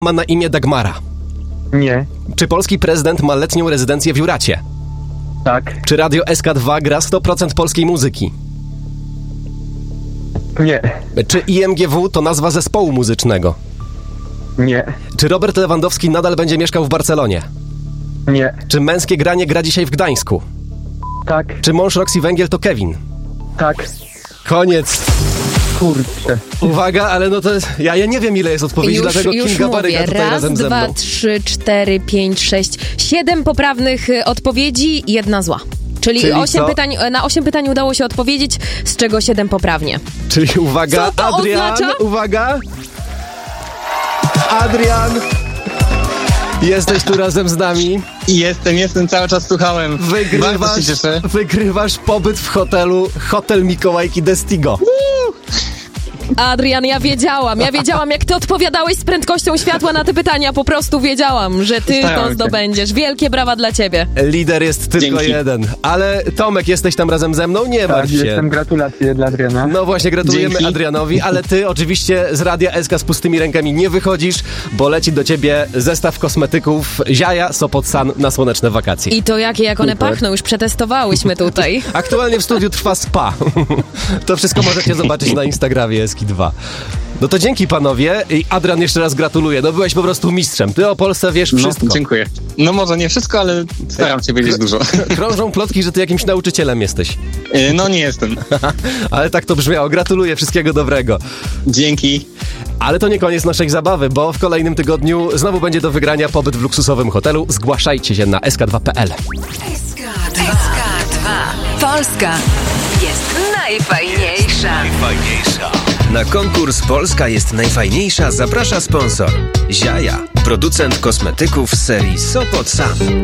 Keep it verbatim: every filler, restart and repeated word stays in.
ma na imię Dagmara? Nie. Czy polski prezydent ma letnią rezydencję w Juracie? Tak. Czy radio S K dwa gra sto procent polskiej muzyki? Nie. Czy I M G W to nazwa zespołu muzycznego? Nie. Czy Robert Lewandowski nadal będzie mieszkał w Barcelonie? Nie. Czy Męskie Granie gra dzisiaj w Gdańsku? Tak. Czy mąż Roxy Węgiel to Kevin? Tak. Koniec. Kurczę. Uwaga, ale no to jest, ja, ja nie wiem ile jest odpowiedzi, Już, dlatego już Kinga mówię. Baryga tutaj Raz, razem ze dwa, mną. trzy, cztery, pięć, sześć, siedem poprawnych y, odpowiedzi, jedna zła. Czyli, Czyli osiem co? pytań, na osiem pytań udało się odpowiedzieć, z czego siedem poprawnie. Czyli uwaga, Co to Adrian, oznacza? uwaga. Adrian, jesteś tu razem z nami. Jestem, jestem, cały czas słuchałem. Bardzo Wygrywasz, się cieszę. wygrywasz pobyt w hotelu Hotel Mikołajki Destigo. Adrian, ja wiedziałam, ja wiedziałam, jak ty odpowiadałeś z prędkością światła na te pytania, po prostu wiedziałam, że ty Staram to się. zdobędziesz. Wielkie brawa dla ciebie. Lider jest tylko Dzięki. jeden. Ale Tomek, jesteś tam razem ze mną? Nie Tak, martw się. jestem. Gratulacje dla Adriana. No właśnie, gratulujemy Dzięki. Adrianowi, ale ty oczywiście z Radia S K z pustymi rękami nie wychodzisz, bo leci do ciebie zestaw kosmetyków Ziaja Sopot Sun na słoneczne wakacje. I to jakie, jak one Super. pachną, już przetestowałyśmy tutaj. Aktualnie w studiu trwa spa. To wszystko możecie zobaczyć na Instagramie S K dwa. No to dzięki panowie i Adrian jeszcze raz gratuluję. No byłeś po prostu mistrzem. Ty o Polsce wiesz No, wszystko. dziękuję. No może nie wszystko, ale staram się wiedzieć dużo. Krążą plotki, że ty jakimś nauczycielem jesteś. E, No nie jestem. Ale tak to brzmiało. Gratuluję, wszystkiego dobrego. Dzięki. Ale to nie koniec naszej zabawy, bo w kolejnym tygodniu znowu będzie do wygrania pobyt w luksusowym hotelu. Zgłaszajcie się na S K dwa kropka P L. S K dwa. Polska jest najfajniejsza. Na konkurs Polska jest najfajniejsza zaprasza sponsor Ziaja, producent kosmetyków z serii Sopot Sun.